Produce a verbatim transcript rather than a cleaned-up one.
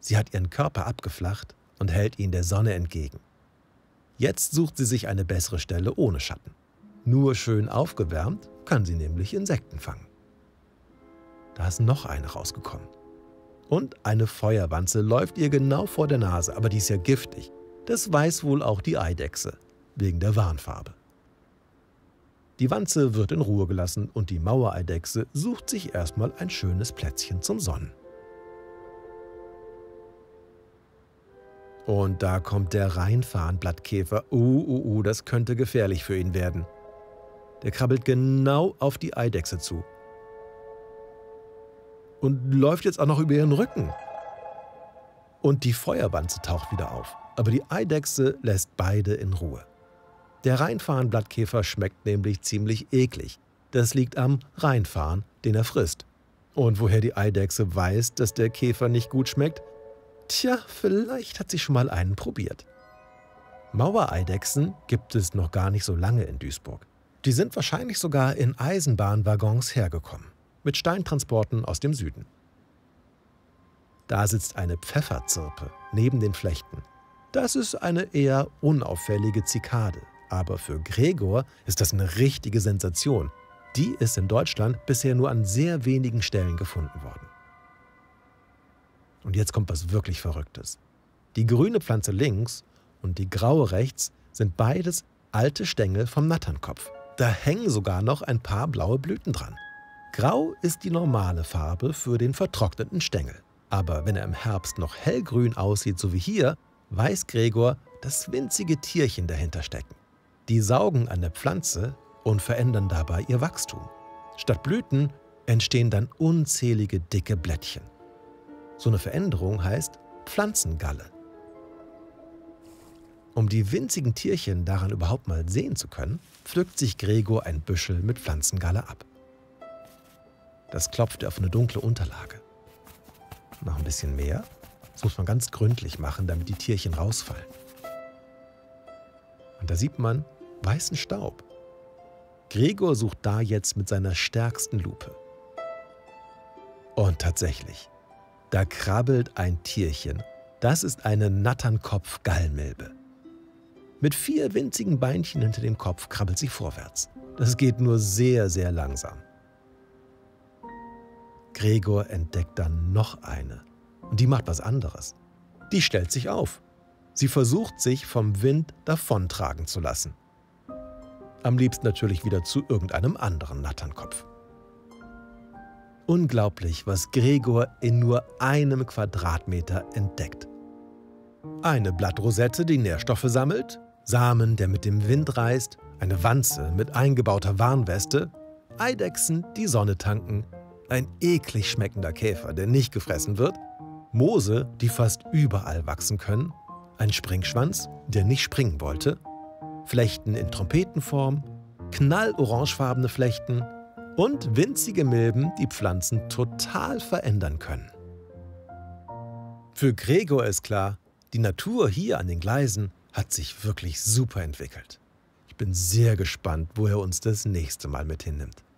Sie hat ihren Körper abgeflacht und hält ihn der Sonne entgegen. Jetzt sucht sie sich eine bessere Stelle ohne Schatten. Nur schön aufgewärmt kann sie nämlich Insekten fangen. Da ist noch eine rausgekommen. Und eine Feuerwanze läuft ihr genau vor der Nase, aber die ist ja giftig. Das weiß wohl auch die Eidechse, wegen der Warnfarbe. Die Wanze wird in Ruhe gelassen und die Mauereidechse sucht sich erstmal ein schönes Plätzchen zum Sonnen. Und da kommt der Rheinfarnblattkäfer. Uh, uh, uh, das könnte gefährlich für ihn werden. Der krabbelt genau auf die Eidechse zu. Und läuft jetzt auch noch über ihren Rücken. Und die Feuerwanze taucht wieder auf. Aber die Eidechse lässt beide in Ruhe. Der Rheinfarnblattkäfer schmeckt nämlich ziemlich eklig. Das liegt am Rheinfarn, den er frisst. Und woher die Eidechse weiß, dass der Käfer nicht gut schmeckt? Tja, vielleicht hat sie schon mal einen probiert. Mauereidechsen gibt es noch gar nicht so lange in Duisburg. Die sind wahrscheinlich sogar in Eisenbahnwaggons hergekommen, mit Steintransporten aus dem Süden. Da sitzt eine Pfefferzirpe neben den Flechten. Das ist eine eher unauffällige Zikade, aber für Gregor ist das eine richtige Sensation. Die ist in Deutschland bisher nur an sehr wenigen Stellen gefunden worden. Und jetzt kommt was wirklich Verrücktes. Die grüne Pflanze links und die graue rechts sind beides alte Stängel vom Natternkopf. Da hängen sogar noch ein paar blaue Blüten dran. Grau ist die normale Farbe für den vertrockneten Stängel. Aber wenn er im Herbst noch hellgrün aussieht, so wie hier, weiß Gregor, dass winzige Tierchen dahinter stecken. Die saugen an der Pflanze und verändern dabei ihr Wachstum. Statt Blüten entstehen dann unzählige dicke Blättchen. So eine Veränderung heißt Pflanzengalle. Um die winzigen Tierchen daran überhaupt mal sehen zu können, pflückt sich Gregor ein Büschel mit Pflanzengalle ab. Das klopft er auf eine dunkle Unterlage. Noch ein bisschen mehr. Das muss man ganz gründlich machen, damit die Tierchen rausfallen. Und da sieht man weißen Staub. Gregor sucht da jetzt mit seiner stärksten Lupe. Und tatsächlich, da krabbelt ein Tierchen. Das ist eine Natternkopf-Gallmilbe. Mit vier winzigen Beinchen hinter dem Kopf krabbelt sie vorwärts. Das geht nur sehr, sehr langsam. Gregor entdeckt dann noch eine. Und die macht was anderes. Die stellt sich auf. Sie versucht, sich vom Wind davontragen zu lassen. Am liebsten natürlich wieder zu irgendeinem anderen Natternkopf. Unglaublich, was Gregor in nur einem Quadratmeter entdeckt. Eine Blattrosette, die Nährstoffe sammelt, Samen, der mit dem Wind reist, eine Wanze mit eingebauter Warnweste, Eidechsen, die Sonne tanken, ein eklig schmeckender Käfer, der nicht gefressen wird, Moose, die fast überall wachsen können, ein Springschwanz, der nicht springen wollte, Flechten in Trompetenform, knallorangefarbene Flechten und winzige Milben, die Pflanzen total verändern können. Für Gregor ist klar, die Natur hier an den Gleisen hat sich wirklich super entwickelt. Ich bin sehr gespannt, wo er uns das nächste Mal mit hinnimmt.